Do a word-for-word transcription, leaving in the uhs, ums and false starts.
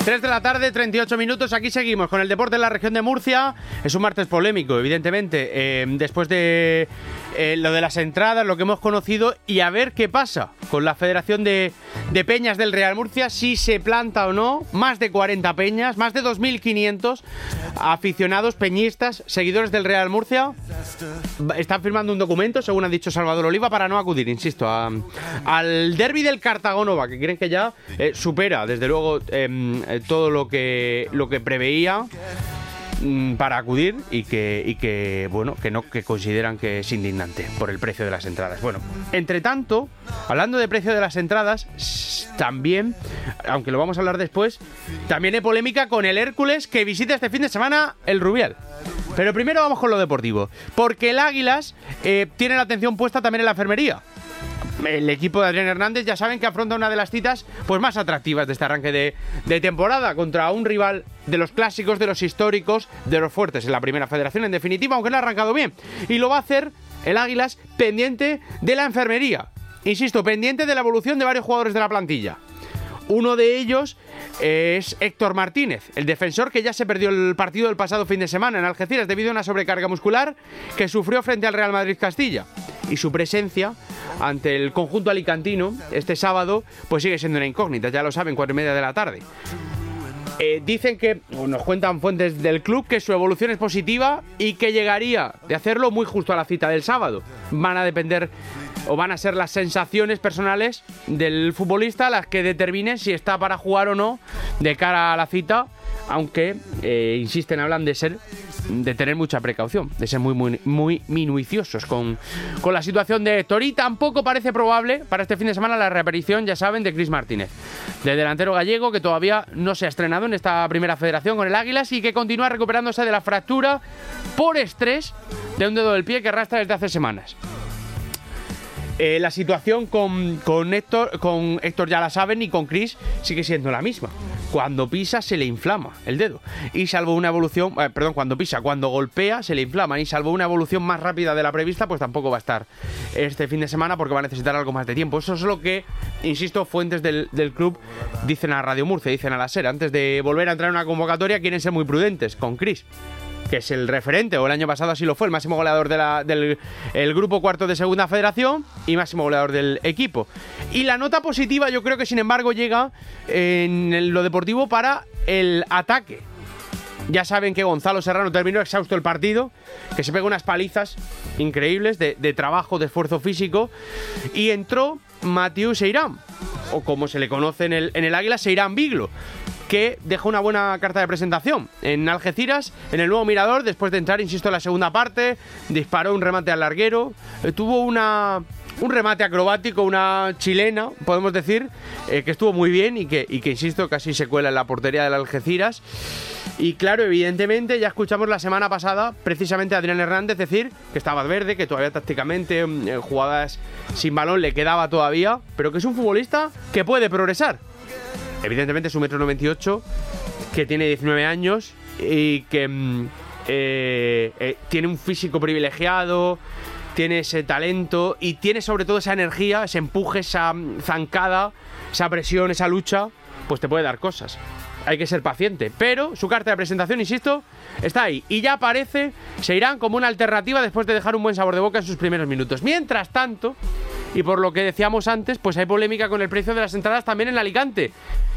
tres de la tarde, treinta y ocho minutos. Aquí seguimos con el deporte en la región de Murcia. Es un martes polémico, evidentemente, eh, después de eh, lo de las entradas, lo que hemos conocido, y a ver qué pasa con la Federación de, de Peñas del Real Murcia, si se planta o no. Más de cuarenta peñas, más de dos mil quinientos aficionados, peñistas, seguidores del Real Murcia están firmando un documento, según ha dicho Salvador Oliva, para no acudir, insisto, a, al derbi del Cartagonova, que creen que ya eh, supera, desde luego, eh, todo lo que, lo que preveía para acudir y que, y que bueno, que no, que consideran que es indignante por el precio de las entradas. Bueno, entre tanto, hablando de precio de las entradas, también, aunque lo vamos a hablar después, también hay polémica con el Hércules, que visita este fin de semana el Rubial. Pero primero vamos con lo deportivo, porque el Águilas eh, tiene la atención puesta también en la enfermería. El equipo de Adrián Hernández ya saben que afronta una de las citas pues más atractivas de este arranque de, de temporada, contra un rival de los clásicos, de los históricos, de los fuertes en la primera federación, en definitiva, aunque no ha arrancado bien. Y lo va a hacer el Águilas pendiente de la enfermería. Insisto, pendiente de la evolución de varios jugadores de la plantilla. Uno de ellos es Héctor Martínez, el defensor que ya se perdió el partido del pasado fin de semana en Algeciras debido a una sobrecarga muscular que sufrió frente al Real Madrid Castilla. Y su presencia ante el conjunto alicantino este sábado pues sigue siendo una incógnita, ya lo saben, cuatro y media de la tarde. Eh, dicen que, o nos cuentan fuentes del club, que su evolución es positiva y que llegaría de hacerlo muy justo a la cita del sábado. Van a depender o van a ser las sensaciones personales del futbolista las que determinen si está para jugar o no de cara a la cita, aunque eh, insisten, hablan de ser de tener mucha precaución, de ser muy muy, muy minuciosos con, con la situación de Héctor. Y tampoco parece probable para este fin de semana la reaparición, ya saben, de Cris Martínez, del delantero gallego, que todavía no se ha estrenado en esta primera federación con el Águilas y que continúa recuperándose de la fractura por estrés de un dedo del pie que arrastra desde hace semanas. Eh, la situación con, con, Héctor, con Héctor ya la saben, y con Cris sigue siendo la misma. Cuando pisa se le inflama el dedo. Y salvo una evolución, eh, perdón, cuando pisa, cuando golpea se le inflama. Y salvo una evolución más rápida de la prevista, pues tampoco va a estar este fin de semana porque va a necesitar algo más de tiempo. Eso es lo que, insisto, fuentes del, del club dicen a Radio Murcia, dicen a la SER. Antes de volver a entrar en una convocatoria quieren ser muy prudentes con Cris, que es el referente, o el año pasado así lo fue, el máximo goleador de la, del el grupo cuarto de segunda federación y máximo goleador del equipo. Y la nota positiva yo creo que sin embargo llega en lo deportivo para el ataque. Ya saben que Gonzalo Serrano terminó exhausto el partido, que se pegó unas palizas increíbles de, de trabajo, de esfuerzo físico, y entró Mathieu Seirán, o como se le conoce en el, en el Águila, Seirán Biglo, que dejó una buena carta de presentación en Algeciras, en el nuevo Mirador, después de entrar, insisto, en la segunda parte. Disparó un remate al larguero, eh, tuvo una, un remate acrobático, una chilena, podemos decir, eh, que estuvo muy bien y que, y que, insisto, casi se cuela en la portería del Algeciras. Y claro, evidentemente, ya escuchamos la semana pasada precisamente a Adrián Hernández decir que estaba verde, que todavía tácticamente en jugadas sin balón le quedaba todavía, pero que es un futbolista que puede progresar. Evidentemente es un metro noventa y ocho, que tiene diecinueve años y que eh, eh, tiene un físico privilegiado, tiene ese talento y tiene sobre todo esa energía, ese empuje, esa zancada, esa presión, esa lucha, pues te puede dar cosas. Hay que ser paciente, pero su carta de presentación, insisto, está ahí. Y ya aparece Seirán como una alternativa después de dejar un buen sabor de boca en sus primeros minutos. Mientras tanto, y por lo que decíamos antes, pues hay polémica con el precio de las entradas también en Alicante.